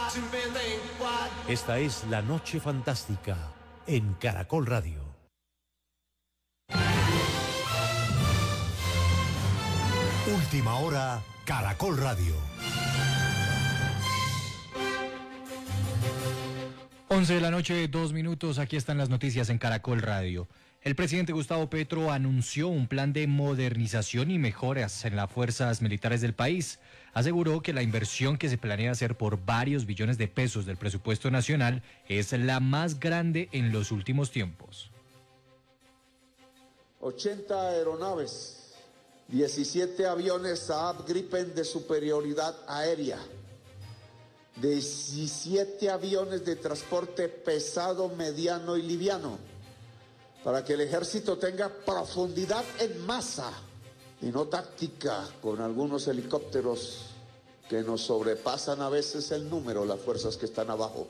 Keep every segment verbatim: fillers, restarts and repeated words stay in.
Esta es La Noche Fantástica en Caracol Radio. Última hora, Caracol Radio. once de la noche, dos minutos, aquí están las noticias en Caracol Radio. El presidente Gustavo Petro anunció un plan de modernización y mejoras en las fuerzas militares del país. Aseguró que la inversión que se planea hacer por varios billones de pesos del presupuesto nacional es la más grande en los últimos tiempos. ochenta aeronaves, diecisiete aviones Saab Gripen de superioridad aérea, diecisiete aviones de transporte pesado, mediano y liviano, para que el ejército tenga profundidad en masa y no táctica, con algunos helicópteros que nos sobrepasan a veces el número, las fuerzas que están abajo.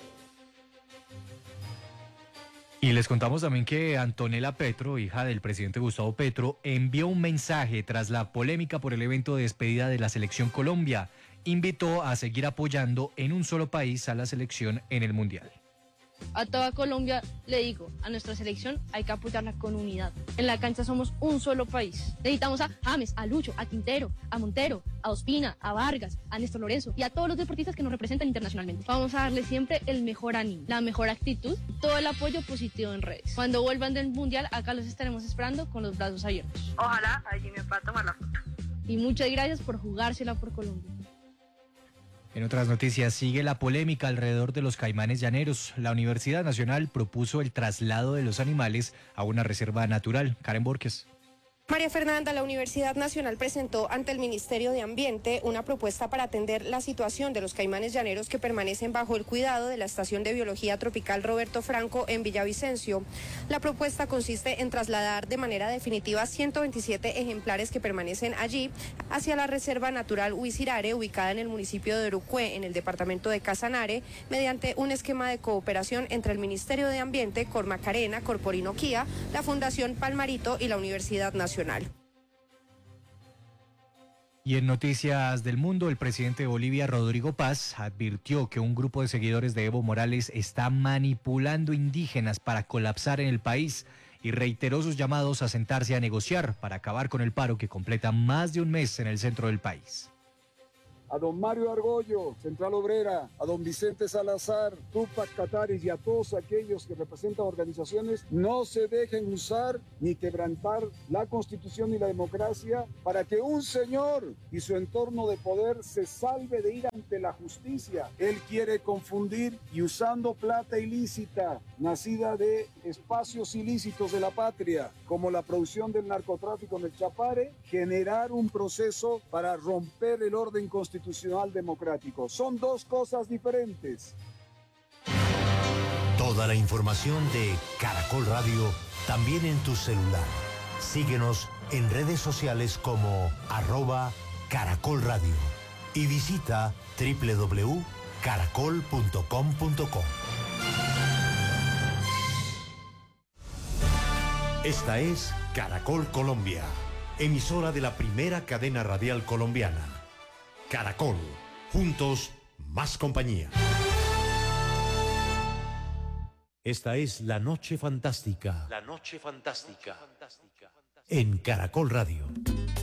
Y les contamos también que Antonella Petro, hija del presidente Gustavo Petro, envió un mensaje tras la polémica por el evento de despedida de la Selección Colombia. Invitó a seguir apoyando en un solo país a la selección en el Mundial. A toda Colombia le digo, a nuestra selección hay que apoyarla con unidad. En la cancha somos un solo país. Necesitamos a James, a Lucho, a Quintero, a Montero, a Ospina, a Vargas, a Néstor Lorenzo y a todos los deportistas que nos representan internacionalmente. Vamos a darle siempre el mejor ánimo, la mejor actitud, todo el apoyo positivo en redes. Cuando vuelvan del Mundial, acá los estaremos esperando con los brazos abiertos. Ojalá allí me pueda tomar la foto. Y muchas gracias por jugársela por Colombia. En otras noticias, sigue la polémica alrededor de los caimanes llaneros. La Universidad Nacional propuso el traslado de los animales a una reserva natural. Karen Borges. María Fernanda, la Universidad Nacional presentó ante el Ministerio de Ambiente una propuesta para atender la situación de los caimanes llaneros que permanecen bajo el cuidado de la Estación de Biología Tropical Roberto Franco en Villavicencio. La propuesta consiste en trasladar de manera definitiva ciento veintisiete ejemplares que permanecen allí hacia la Reserva Natural Huizirare, ubicada en el municipio de Orucué, en el departamento de Casanare, mediante un esquema de cooperación entre el Ministerio de Ambiente, Cormacarena, Corporino Kia, la Fundación Palmarito y la Universidad Nacional. Y en noticias del mundo, el presidente de Bolivia, Rodrigo Paz, advirtió que un grupo de seguidores de Evo Morales está manipulando indígenas para colapsar en el país y reiteró sus llamados a sentarse a negociar para acabar con el paro que completa más de un mes en el centro del país. A don Mario Argollo, Central Obrera, a don Vicente Salazar, Tupac Cataris y a todos aquellos que representan organizaciones, no se dejen usar ni quebrantar la Constitución y la democracia para que un señor y su entorno de poder se salve de ir ante la justicia. Él quiere confundir y usando plata ilícita, nacida de espacios ilícitos de la patria, como la producción del narcotráfico en el Chapare, generar un proceso para romper el orden constitucional constitucional democrático. Son dos cosas diferentes. Toda la información de Caracol Radio también en tu celular. Síguenos en redes sociales como arroba Caracol Radio y visita doble u doble u doble u punto caracol punto com punto co. Esta es Caracol Colombia, emisora de la primera cadena radial colombiana. Caracol, juntos, más compañía. Esta es La Noche Fantástica. La Noche Fantástica. En Caracol Radio.